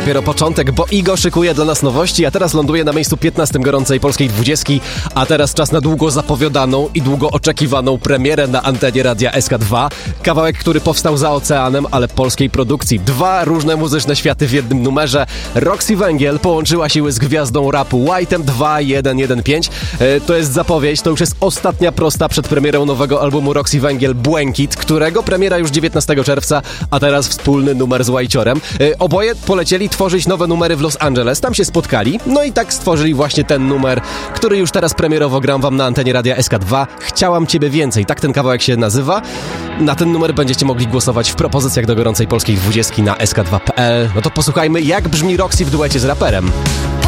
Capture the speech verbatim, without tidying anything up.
dopiero początek, bo Igo szykuje dla nas nowości, a teraz ląduje na miejscu piętnastym gorącej polskiej dwudziestki, a teraz czas na długo zapowiadaną i długo oczekiwaną premierę na antenie Radia S K dwa. Kawałek, który powstał za oceanem, ale polskiej produkcji. Dwa różne muzyczne światy w jednym numerze. Roxy Węgiel połączyła siły z gwiazdą rapu White'em dwa jeden jeden pięć. E, to jest zapowiedź, to już jest ostatnia prosta przed premierą nowego albumu Roxy Węgiel Błękit, którego premiera już dziewiętnastego czerwca, a teraz wspólny numer z Whiteciorem. E, oboje polecieli tworzyć nowe numery w Los Angeles, tam się spotkali, no i tak stworzyli właśnie ten numer, który już teraz premierowo gram wam na antenie Radia S K dwa. Chciałam Ciebie więcej, tak ten kawałek się nazywa. Na ten numer będziecie mogli głosować w propozycjach do gorącej polskiej dwudziestki na S K dwa kropka P L. No to posłuchajmy, jak brzmi Roxy w duecie z raperem.